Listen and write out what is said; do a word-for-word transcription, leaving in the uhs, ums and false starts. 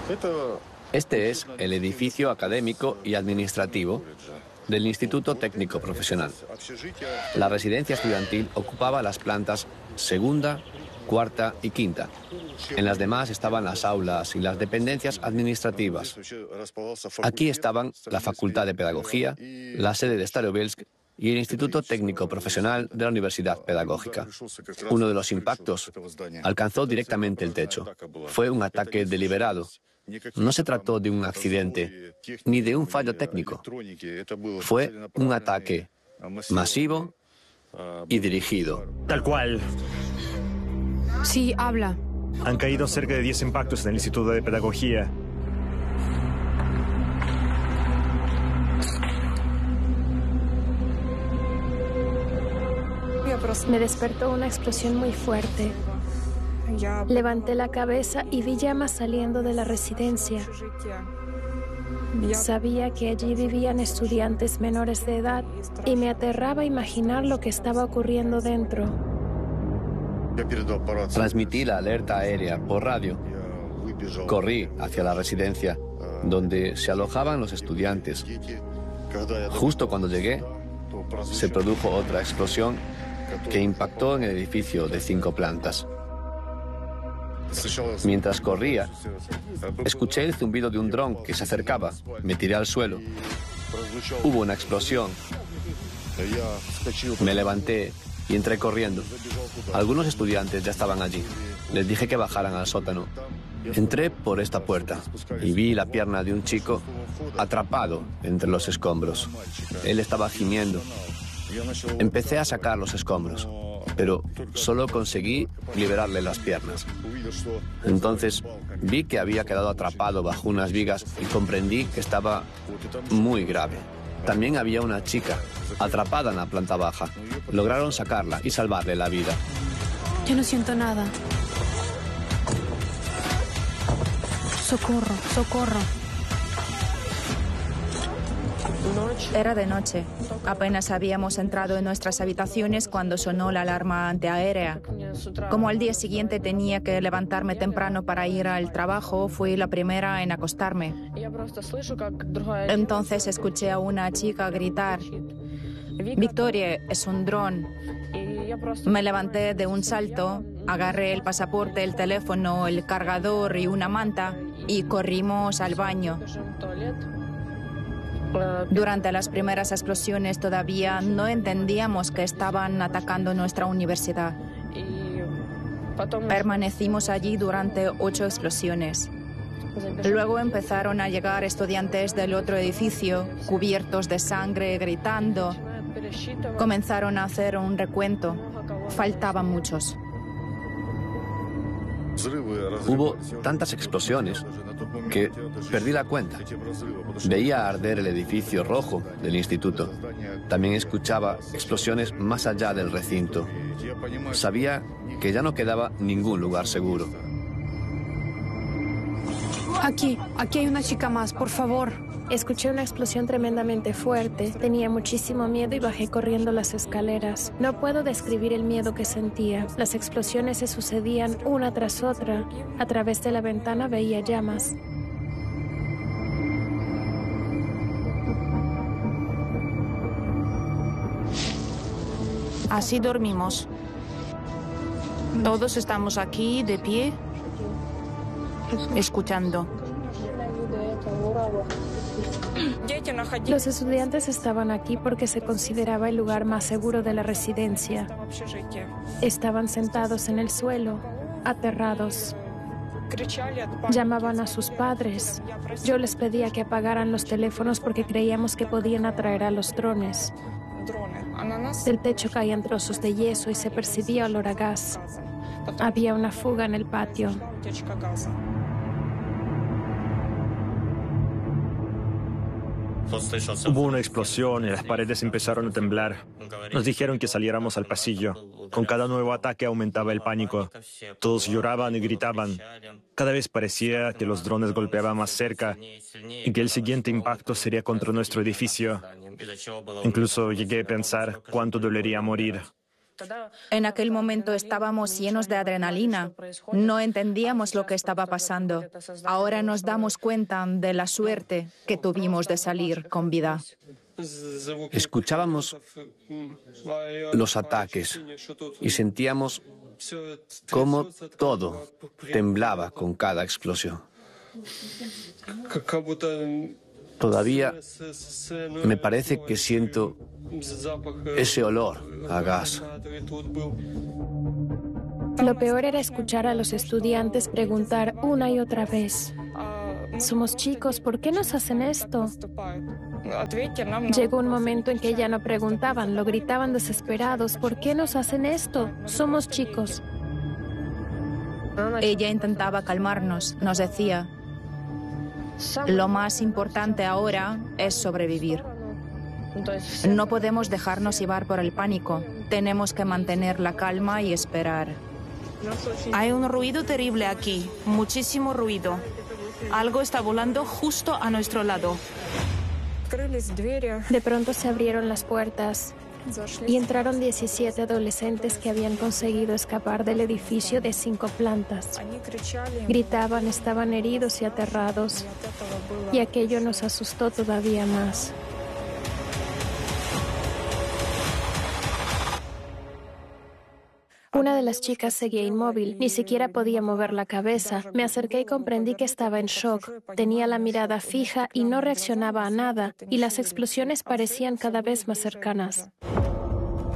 Este es el edificio académico y administrativo del Instituto Técnico Profesional. La residencia estudiantil ocupaba las plantas segunda, cuarta y quinta. En las demás estaban las aulas y las dependencias administrativas. Aquí estaban la Facultad de Pedagogía, la sede de Starobielsk y el Instituto Técnico Profesional de la Universidad Pedagógica. Uno de los impactos alcanzó directamente el techo. Fue un ataque deliberado. No se trató de un accidente ni de un fallo técnico. Fue un ataque masivo y dirigido. Tal cual. Sí, habla. Han caído cerca de diez impactos en el Instituto de Pedagogía. Me despertó una explosión muy fuerte. Levanté la cabeza y vi llamas saliendo de la residencia. Sabía que allí vivían estudiantes menores de edad y me aterraba imaginar lo que estaba ocurriendo dentro. Transmití la alerta aérea por radio. Corrí hacia la residencia, donde se alojaban los estudiantes. Justo cuando llegué, se produjo otra explosión que impactó en el edificio de cinco plantas. Mientras corría, escuché el zumbido de un dron que se acercaba. Me tiré al suelo. Hubo una explosión. Me levanté y entré corriendo. Algunos estudiantes ya estaban allí. Les dije que bajaran al sótano. Entré por esta puerta y vi la pierna de un chico atrapado entre los escombros. Él estaba gimiendo. Empecé a sacar los escombros, pero solo conseguí liberarle las piernas. Entonces vi que había quedado atrapado bajo unas vigas y comprendí que estaba muy grave. También había una chica atrapada en la planta baja. Lograron sacarla y salvarle la vida. Yo no siento nada. Socorro, socorro. Era de noche. Apenas habíamos entrado en nuestras habitaciones cuando sonó la alarma antiaérea. Como al día siguiente tenía que levantarme temprano para ir al trabajo, fui la primera en acostarme. Entonces escuché a una chica gritar: «Victoria, es un dron». Me levanté de un salto, agarré el pasaporte, el teléfono, el cargador y una manta y corrimos al baño. Durante las primeras explosiones todavía no entendíamos que estaban atacando nuestra universidad. Permanecimos allí durante ocho explosiones. Luego empezaron a llegar estudiantes del otro edificio, cubiertos de sangre, gritando. Comenzaron a hacer un recuento. Faltaban muchos. Hubo tantas explosiones que perdí la cuenta. Veía arder el edificio rojo del instituto. También escuchaba explosiones más allá del recinto. Sabía que ya no quedaba ningún lugar seguro. Aquí, aquí hay una chica más, por favor. Escuché una explosión tremendamente fuerte. Tenía muchísimo miedo y bajé corriendo las escaleras. No puedo describir el miedo que sentía. Las explosiones se sucedían una tras otra. A través de la ventana veía llamas. Así dormimos. Todos estamos aquí de pie, escuchando. Los estudiantes estaban aquí porque se consideraba el lugar más seguro de la residencia. Estaban sentados en el suelo, aterrados. Llamaban a sus padres. Yo les pedía que apagaran los teléfonos porque creíamos que podían atraer a los drones. Del techo caían trozos de yeso y se percibía olor a gas. Había una fuga en el patio. Hubo una explosión y las paredes empezaron a temblar. Nos dijeron que saliéramos al pasillo. Con cada nuevo ataque aumentaba el pánico. Todos lloraban y gritaban. Cada vez parecía que los drones golpeaban más cerca y que el siguiente impacto sería contra nuestro edificio. Incluso llegué a pensar cuánto dolería morir. En aquel momento estábamos llenos de adrenalina. No entendíamos lo que estaba pasando. Ahora nos damos cuenta de la suerte que tuvimos de salir con vida. Escuchábamos los ataques y sentíamos cómo todo temblaba con cada explosión. Todavía me parece que siento ese olor a gas. Lo peor era escuchar a los estudiantes preguntar una y otra vez: somos chicos, ¿por qué nos hacen esto? Llegó un momento en que ya no preguntaban, lo gritaban desesperados: ¿por qué nos hacen esto? Somos chicos. Ella intentaba calmarnos, nos decía: lo más importante ahora es sobrevivir. No podemos dejarnos llevar por el pánico. Tenemos que mantener la calma y esperar. Hay un ruido terrible aquí, muchísimo ruido. Algo está volando justo a nuestro lado. De pronto se abrieron las puertas y entraron diecisiete adolescentes que habían conseguido escapar del edificio de cinco plantas. Gritaban, estaban heridos y aterrados, y aquello nos asustó todavía más. Una de las chicas seguía inmóvil, ni siquiera podía mover la cabeza. Me acerqué y comprendí que estaba en shock. Tenía la mirada fija y no reaccionaba a nada, y las explosiones parecían cada vez más cercanas.